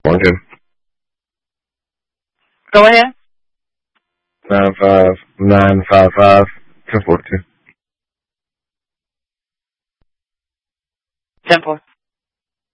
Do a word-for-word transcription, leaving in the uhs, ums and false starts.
Morgan. Go ahead. Nine five nine five five ten four two. Ten four.